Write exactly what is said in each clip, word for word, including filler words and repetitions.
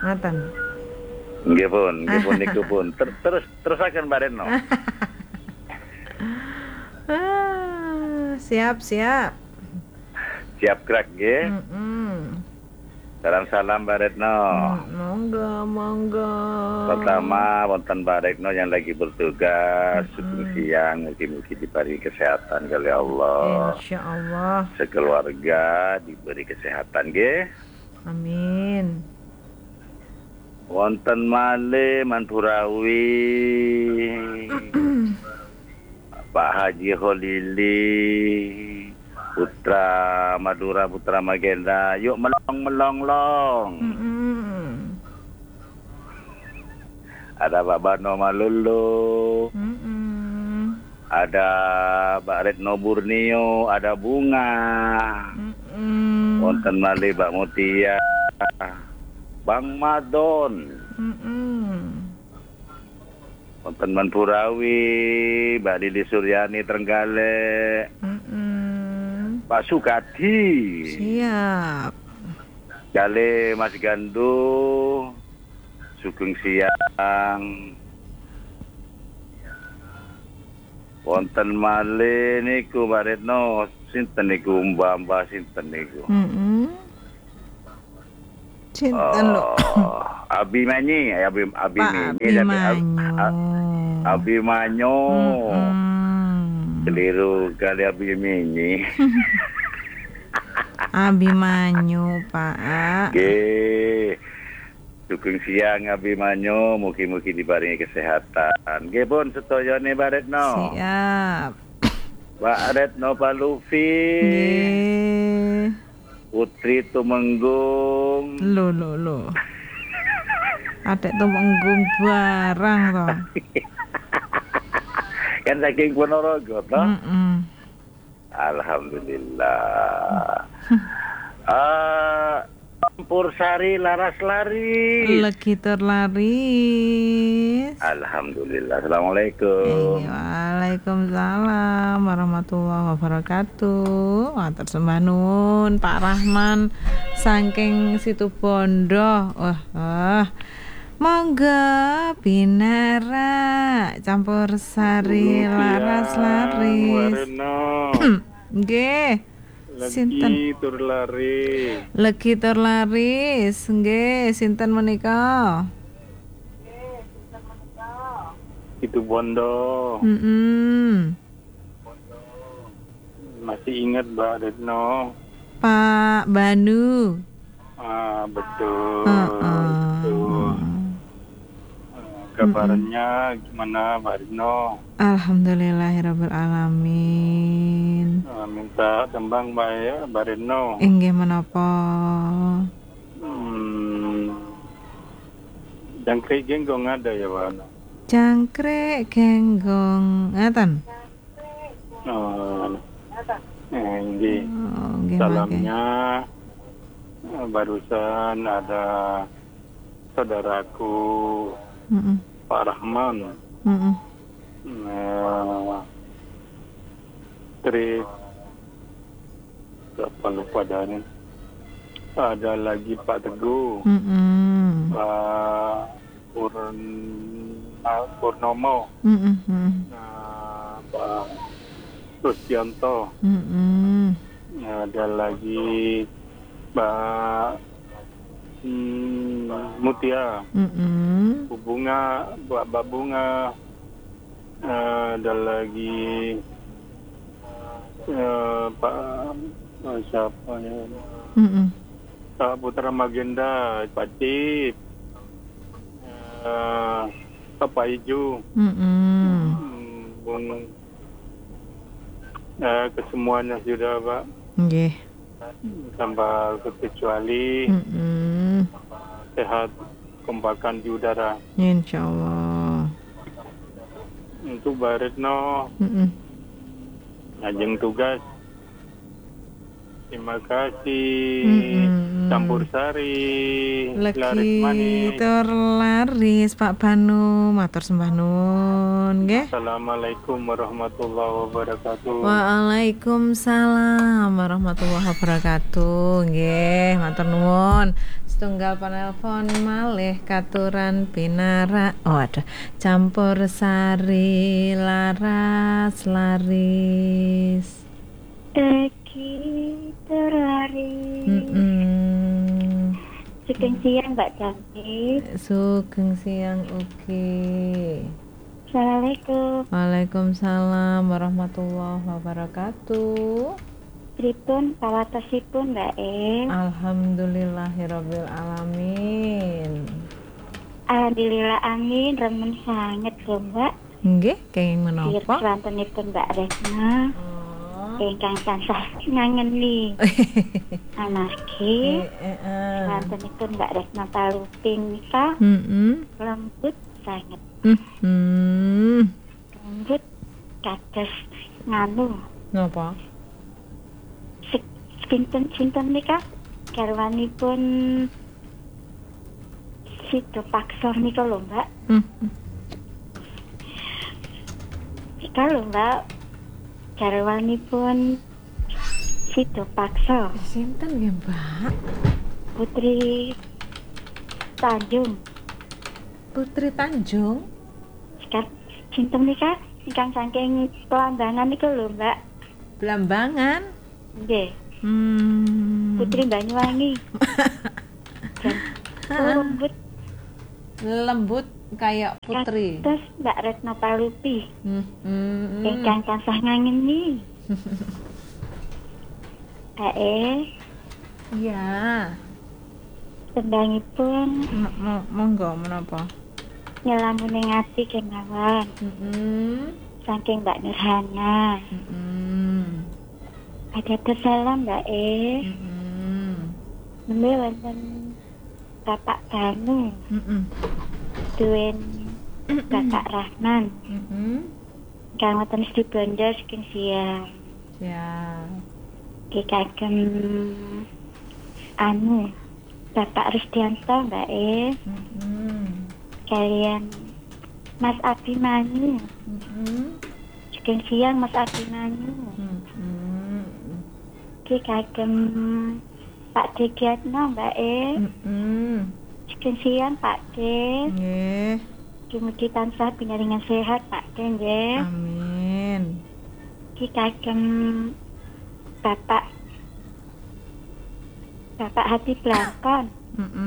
Ngoten. Nggih pun, nggih pun niku pun. Ter- terus terusaken Mbak Retno. Ah, siap, siap. Siap gerak nggih. Mm-mm. Salam-salam Mbak Retno. Mm, monggo, monggo. Pertama wonten Mbak Retno yang lagi bertugas, sugeng Mm-mm. siang, mugi-mugi diberi kesehatan kali Allah. Insya Allah. Sekeluarga diberi kesehatan nggih. Amin. Wonten malih Manpurawi Pak Haji Holili Putra Madura Putra Magenda, yuk melong melong long. Mm-mm. Ada Pak Bano Malulu, Mm-mm. ada Mbak Retno Burnio, ada Bunga, Mm-mm. wonten malih Mbak Mutia, Bang Madon, Mm-mm. wonten Manpurawi, Mbak Lili Suryani Trenggalek, Mm-mm. Pak Sukadi, Siap. Jale Mas Gandu, sugeng siang. Wonten malih niku Mbak Retno, sinten niku Mbah-mbah sinten niku? Mm-mm. Cinten lho. Oh, Abi Manyi, Abi Abi Pak Manyi, Abimanyu. Abi Manyo. Mm-mm. Keliru kali Abi Manyi. Abimanyu, Pak. Nggih. Sugeng siang Abi Manyo, mugi-mugi diparingi kesehatan. Nggih pun sedayane Mbak Retno. Siap. Mbak Retno Palufi. Nggih. Putri Tumenggung. Lho lho lho. Adek tumenggung barang to. Kan saking Ponorogo toh. Mm-mm. Alhamdulillah. Ah, Campur Sari Laras Laris. Legi terlaris. Alhamdulillah. Assalamualaikum. Eh, Waalaikumsalam warahmatullahi wabarakatuh. Matur sembah nuwun Pak Rahman saking Situbondo. Wah, wah. Monggo binara campur sari laras laris. Nggih. Sinten? Lagi tur lari. Legi tur laris. Nggih, sinten menika? Itu Bondo. Mm-mm. Masih ingat Mbak Retno? Pak Banu. Ah, betul. Uh-uh. Betul. Ah, kabarnya gimana Mbak Retno? Alhamdulillahirabbil alamin. Ah, minta tembang Mbak ya, Mbak Retno. Inggih menapa? Hmm. Jangkrik genggong ada ya Mbak? Jangkrik genggong. Ngaten? Oh, eh, ini Oh, nggih mangke. salamnya eh, barusan ada saudaraku Heeh. Pak Rahman. Heeh. Nah, terus apa lupa dan ada lagi Pak Teguh, Heeh. Pak Purn ah, Purnomo, Heeh. nah, Pak Rusdianto, Heeh. ada lagi Pak hmm, Mutia, Heeh. Bu Bunga, Mbak Mbak Bunga, ada lagi eh, Pak oh, siapa ya? Heeh. Pak Putra Magenda, Pak Cip, eh, Pak Iju, Heeh. hmm, Bung, eh, kesemuanya sudah Pak, Nggih. tanpa kecuali Heeh. sehat, kompakan di udara. Insyaallah. Untuk Mbak Retno, Heeh. ngajeng tugas. Terima kasih. Mm-mm. Campur sari, laris Legi manis. tur laris Pak Banu, matur sembah nuwun nggih. Assalamualaikum warahmatullahi wabarakatuh. Waalaikumsalam warahmatullahi wabarakatuh. Nggih, matur nuwun. setunggal panelpon malih katuran pinara. Oh ada campur sari laras laris. Eki terlaris. Mm-mm. Sugeng siang Mbak Cantik. Sugeng siang ugi. Assalamualaikum. Waalaikumsalam warahmatullahi wabarakatuh. Pripun pawatosipun Mbak E? Alhamdulillahirabbil alamin. Alhamdulillah amin remen sanget lho Mbak. Nggih, kenging Dir menapa? swantenipun Mbak Retna. Oh. Ingkang tansah ngangeni. Amargi Heeh. swantenipun Mbak Retna Paluping nika Heeh. lembut sanget. Hmm. Lembut kados nganu. Napa? Sinten-sinten nika garwanipun Sido Paksor nika lho Mbak. Hmm. Nika lho Mbak garwanipun Sido Paksor Sinten nggih, Mbak? Putri Tanjung. Putri Tanjung. Sekar sinten nika ingkang saking Pelambangan nika lho Mbak. Blambangan. Nggih. Hmm. Putri Banyuwangi. Dan lembut Lembut kayak putri. terus Mbak Retno Palupi. Hmm. Hmm. Ingkang tansah ngangeni. Kae Iya. tembangipun M- m- Monggo menapa? nyelamun ning ati kemawon Heeh. saking Mbak Nurhana. Heeh. Ada tersalam Mbak E. Heeh. Nembe wonten Bapak Banu, Heeh. duwen Bapak Rahman. Heeh. Kang wonten di Bondo saking siang. Ya. Ki kagem anu Bapak Rusdianto Mbak E. Heeh. Kalian Mas Abimanyu. Heeh. Saking siang Mas Abimanyu. Heeh. Ki kagem Pak Degiatno Mbak E. Heeh. Saking siang Pak De. Nggih. Mugi tansah pinaringan sehat Pak De nggih. Amin. Ki kagem Bapak Bapak Hati Blangkon. Heeh.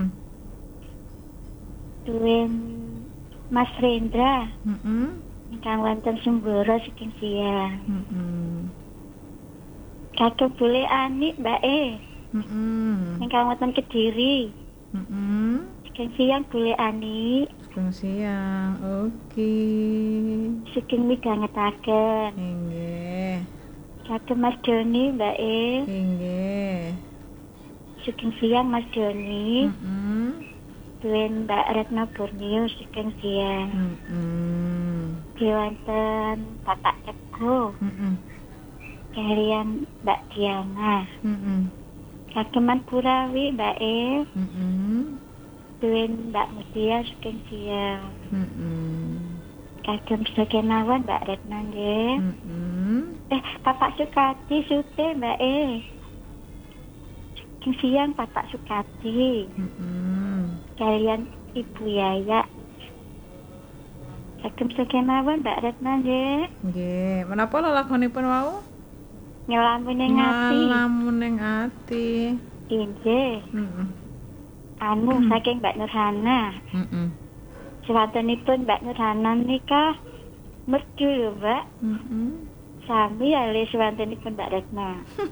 Duwen Mas Rendra Heeh. ingkang wonten Semboro saking siang. Heeh. Kagem Bule Ani Mbak E. Heeh. Ingkang wonten Kediri. Heeh. Saking siang Bule Ani. Selamat siang. Oke. Saking midhangetaken. Nggih. Kagem Mas Doni Mbak E. Nggih. Saking siang Mas Doni. Heeh. Duwen Mbak Retno Borneo saking siang. Heeh. Wonten Bapak Ego. Heeh. Kalian Mbak Diana. Heeh. Kageman Purawi Mbak E. Heeh. Duwen Mbak Mutia saking siang. Heeh. Kagem sebagai mawon Mbak Retno nggih. Heeh. Eh, Bapak Sukati Sute Mbak E. Saking siang Bapak Sukati. Heeh. Kalian Ibu Yaya. Kagem sebagai mawon Mbak Retno nggih. Nggih. Menapa lelakonipun wau? Ngelamun ning ati. Ngalamun ning ati. Inggih. Heeh. Anu saking Mbak Nurhana. Heeh. Swantenipun Mbak Nurhana nika merdu lho Mbak. Heeh. Sami ale swantenipun Mbak Retno.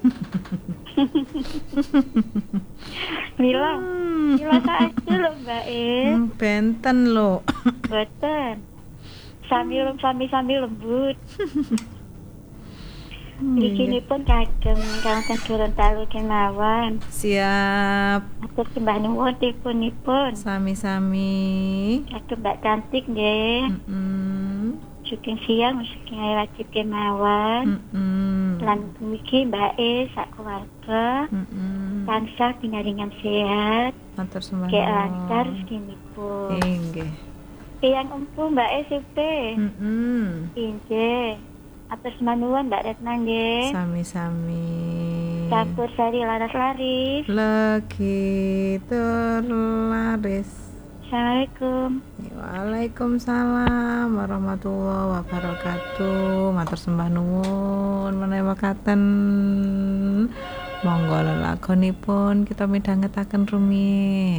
Mila, mila saja lho Mbak E. Hmm, benten lho. Boten. Sami lem sami-sami lembut. Ikinipun kagem kangkang Gorontalo kemawon. Siap. Atur sembah nuwun tipunipun. Sami-sami. Kagem Mbak Cantik nggih. Heeh. Saking siang saking wajib kemawon. Heeh. Lan mugi Mbak E sak keluarga Heeh. tansah pinaringan sehat, Matur sembah. kek lancar rezinipun. Inggih. Eyang empu Mbak E supe. Heeh. Inggih. Atur sembah nuwun Mbak Retna nggih. Sami-sami. Campur sari laras laris. Legi terlaris. Assalamualaikum. Waalaikumsalam warahmatullahi wabarakatuh. Matur sembah nuwun menawi mekaten. Monggo lelagonipun kita midhangetaken rumiyin.